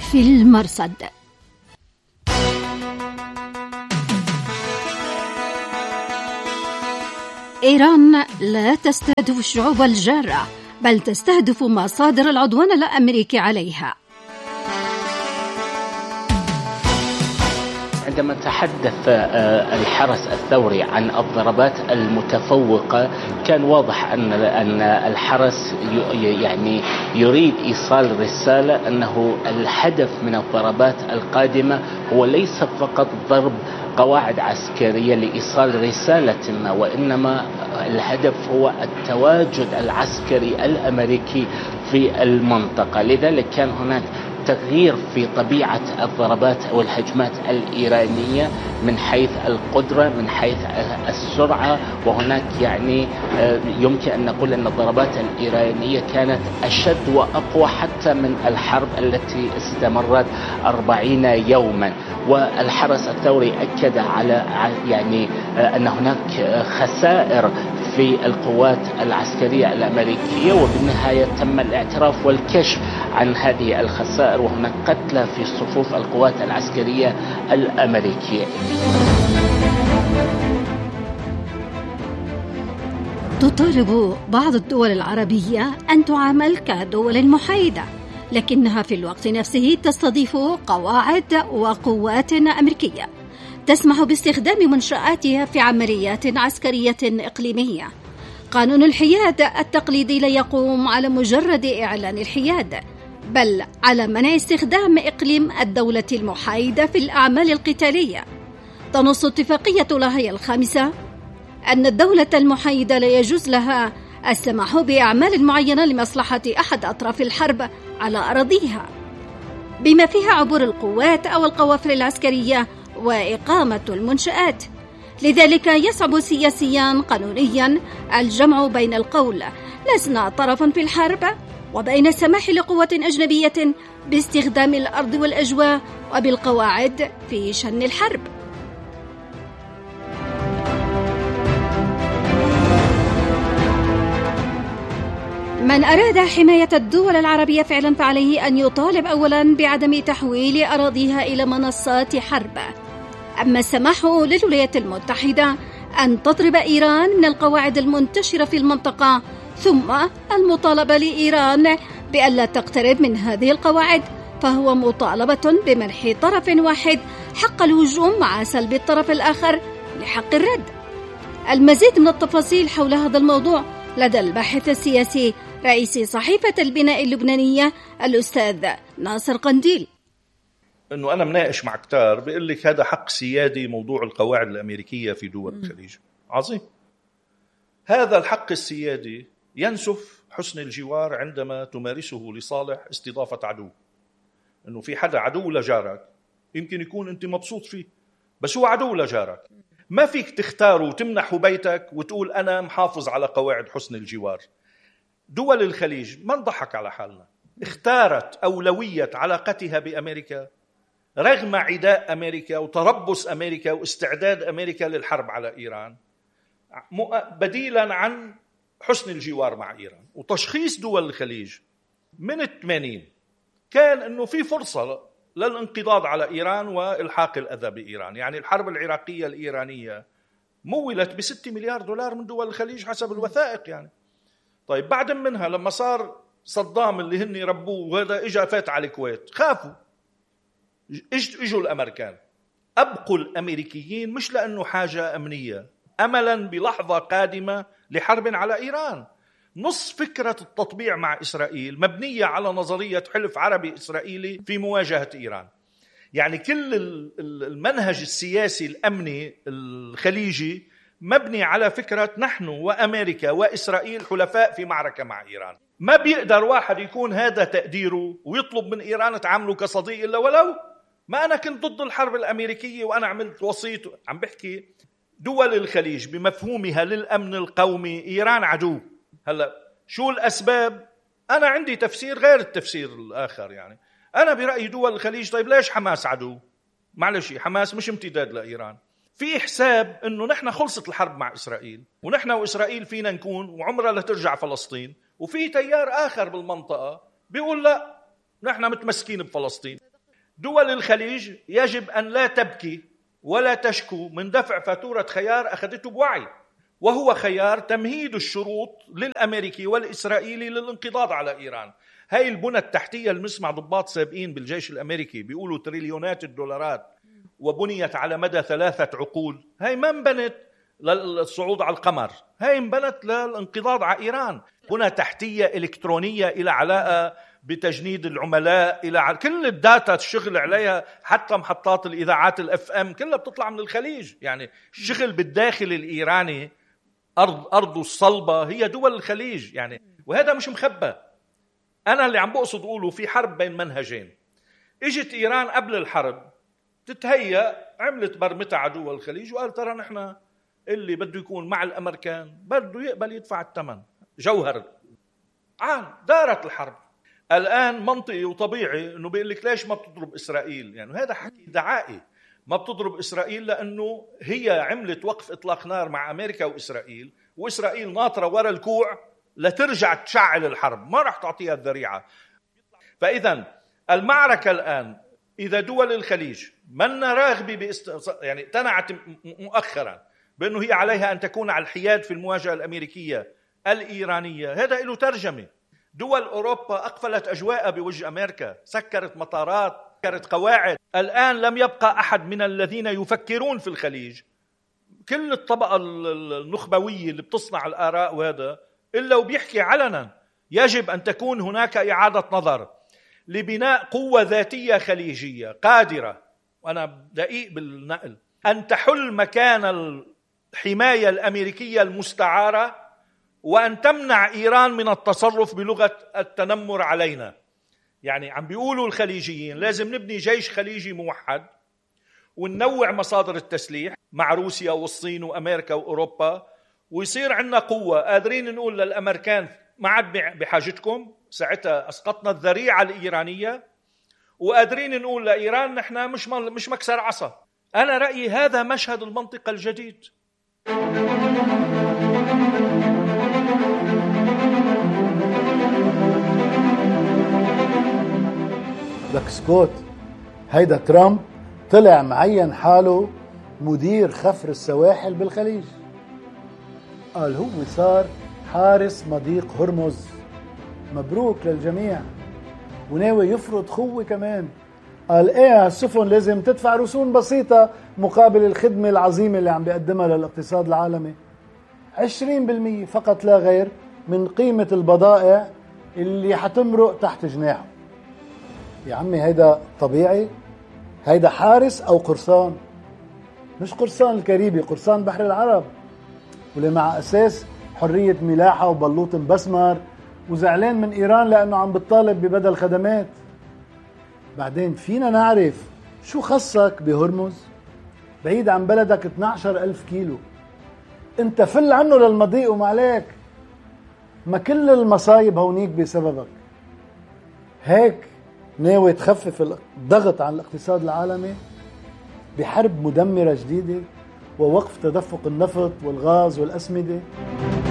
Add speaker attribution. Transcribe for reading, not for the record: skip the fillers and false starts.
Speaker 1: في المرصد. إيران لا تستهدف الشعوب الجارة، بل تستهدف مصادر العدوان الأمريكي عليها.
Speaker 2: عندما تحدث الحرس الثوري عن الضربات المتفوقة، كان واضح أن الحرس يعني يريد إيصال رسالة أنه الهدف من الضربات القادمة هو ليس فقط ضرب قواعد عسكرية لإيصال رسالة ما، وإنما الهدف هو التواجد العسكري الأمريكي في المنطقة. لذلك كان هناك تغيير في طبيعة الضربات أو الهجمات الإيرانية من حيث القدرة، من حيث السرعة، وهناك يعني يمكن أن نقول أن الضربات الإيرانية كانت أشد وأقوى حتى من الحرب التي استمرت 40 يوما. والحرس الثوري أكد على يعني أن هناك خسائر في القوات العسكرية الأمريكية، وبالنهاية تم الاعتراف والكشف عن هذه الخسائر، وهناك قتلى في صفوف القوات العسكرية الأمريكية.
Speaker 1: تطالب بعض الدول العربية أن تعامل كدول محايدة، لكنها في الوقت نفسه تستضيف قواعد وقوات أمريكية تسمح باستخدام منشآتها في عمليات عسكرية إقليمية. قانون الحياد التقليدي لا يقوم على مجرد إعلان الحياد، بل على منع استخدام إقليم الدولة المحايدة في الأعمال القتالية. تنص اتفاقية لاهاي الخامسة أن الدولة المحايدة لا يجوز لها السماح بأعمال معينة لمصلحة أحد أطراف الحرب على أراضيها، بما فيها عبور القوات أو القوافل العسكرية وإقامة المنشآت. لذلك يصعب سياسيا قانونيا الجمع بين القول لسنا طرفا في الحرب وبين السماح لقوة أجنبية باستخدام الأرض والأجواء وبالقواعد في شن الحرب. من أراد حماية الدول العربية فعلا فعليه أن يطالب أولا بعدم تحويل أراضيها إلى منصات حرب. أما السماح للولايات المتحدة أن تضرب إيران من القواعد المنتشرة في المنطقة، ثم المطالبة لإيران بألا تقترب من هذه القواعد، فهو مطالبة بمنح طرف واحد حق الهجوم مع سلب الطرف الآخر لحق الرد. المزيد من التفاصيل حول هذا الموضوع لدى الباحث السياسي رئيس صحيفة البناء اللبنانية الأستاذ ناصر قنديل.
Speaker 3: إنه أنا مناقش مع كتار بيقول لك هذا حق سيادي، موضوع القواعد الأمريكية في دول الخليج. عظيم. هذا الحق السيادي ينسف حسن الجوار عندما تمارسه لصالح استضافة عدو. إنه في حدا عدو لجارك يمكن يكون أنت مبسوط فيه، بس هو عدو لجارك. ما فيك تختاره وتمنحه بيتك وتقول أنا محافظ على قواعد حسن الجوار. دول الخليج ما نضحك على حالنا، اختارت أولوية علاقتها بأمريكا رغم عداء أمريكا وتربص أمريكا واستعداد أمريكا للحرب على إيران، بديلا عن حسن الجوار مع إيران. وتشخيص دول الخليج من 80 كان أنه في فرصة للانقضاض على إيران وإلحاق الأذى بإيران. يعني الحرب العراقية الإيرانية مولت ب6 مليار دولار من دول الخليج حسب الوثائق. يعني طيب بعد منها لما صار صدام اللي هن ربوه وهذا إجا فات على الكويت، خافوا، اجوا الأمريكان، أبقوا الأمريكيين مش لأنه حاجة أمنية، أملا بلحظة قادمة لحرب على إيران. نص فكرة التطبيع مع إسرائيل مبنية على نظرية حلف عربي إسرائيلي في مواجهة إيران. يعني كل المنهج السياسي الأمني الخليجي مبني على فكرة نحن وأمريكا وإسرائيل حلفاء في معركة مع إيران. ما بيقدر واحد يكون هذا تقديره ويطلب من إيران تعامله كصديق إلا ولو ما أنا كنت ضد الحرب الأمريكية وأنا عملت وسيط. عم بحكي دول الخليج بمفهومها للأمن القومي إيران عدو. هلأ شو الأسباب؟ أنا عندي تفسير غير التفسير الآخر. يعني أنا برأيي دول الخليج طيب ليش حماس عدو؟ معلش، حماس مش امتداد لإيران. في حساب إنه نحن خلصت الحرب مع إسرائيل ونحن وإسرائيل فينا نكون وعمرها لا ترجع فلسطين، وفي تيار آخر بالمنطقة بيقول لا نحن متمسكين بفلسطين. دول الخليج يجب أن لا تبكي ولا تشكو من دفع فاتورة خيار أخذته بوعي، وهو خيار تمهيد الشروط للأمريكي والإسرائيلي للانقضاض على إيران. هاي البنى التحتية اللي بنسمع ضباط سابقين بالجيش الأمريكي بيقولوا تريليونات الدولارات وبنيت على مدى 3 عقود، هاي ما انبنت للصعود على القمر، هاي انبنت للانقضاض على إيران. بنى تحتية إلكترونية إلى علاقة بتجنيد العملاء، إلى كل الداتا الشغل عليها، حتى محطات الإذاعات الFM كلها بتطلع من الخليج. يعني الشغل بالداخل الإيراني أرضه الصلبة هي دول الخليج يعني، وهذا مش مخبى. أنا اللي عم بقصد أقوله في حرب بين منهجين. إجت إيران قبل الحرب تتهيأ، عملت برمتها على دول الخليج وقال ترى نحن اللي بده يكون مع الأمريكان بده يقبل يدفع الثمن جوهر. دارت الحرب. الآن منطقي وطبيعي أنه بيقول لك ليش ما بتضرب إسرائيل؟ يعني هذا حكي دعائي. ما بتضرب إسرائيل لأنه هي عملت وقف إطلاق نار مع أمريكا وإسرائيل، وإسرائيل ناطرة وراء الكوع لترجع تشعل الحرب، ما راح تعطيها الذريعة. فإذا المعركة الآن إذا دول الخليج من راغبة يعني تنعت مؤخرا بأنه هي عليها أن تكون على الحياد في المواجهة الأمريكية الإيرانية، هذا له ترجمة. دول أوروبا أقفلت أجواء بوجه أمريكا، سكرت مطارات، سكرت قواعد. الآن لم يبقى أحد من الذين يفكرون في الخليج، كل الطبقة النخبوية اللي بتصنع الآراء وهذا، إلا وبيحكي علنا يجب أن تكون هناك إعادة نظر لبناء قوة ذاتية خليجية قادرة، وأنا دقيق بالنقل، أن تحل مكان الحماية الأمريكية المستعارة، وأن تمنع إيران من التصرف بلغة التنمر علينا. يعني عم بيقولوا الخليجيين لازم نبني جيش خليجي موحد، وننوع مصادر التسليح مع روسيا والصين وأمريكا وأوروبا، ويصير عندنا قوة قادرين نقول للأمريكان ما عاد بحاجتكم، ساعتها أسقطنا الذريعة الإيرانية، وقادرين نقول لإيران نحن مش مكسر عصا. أنا رأيي هذا مشهد المنطقة الجديد.
Speaker 4: لك سكوت، هيدا ترامب طلع معين حاله مدير خفر السواحل بالخليج، قال هو صار حارس مضيق هرمز. مبروك للجميع. وناوي يفرض خوة كمان، قال ايه هالسفن لازم تدفع رسوم بسيطة مقابل الخدمة العظيمة اللي عم بيقدمها للاقتصاد العالمي، 20% فقط لا غير من قيمة البضائع اللي حتمرق تحت جناحه. يا عمي هيدا طبيعي؟ هيدا حارس أو قرصان؟ مش قرصان الكاريبي، قرصان بحر العرب، واللي مع أساس حرية ملاحة وبلوط مبسمر، وزعلان من إيران لأنه عم بتطالب ببدل خدمات. بعدين فينا نعرف شو خصك بهرمز؟ بعيد عن بلدك 12,000 كيلو، انت فل عنه للمضيق وما عليك، ما كل المصايب هونيك بسببك. هيك ناوي تخفف الضغط عن الاقتصاد العالمي بحرب مدمرة جديدة ووقف تدفق النفط والغاز والأسمدة؟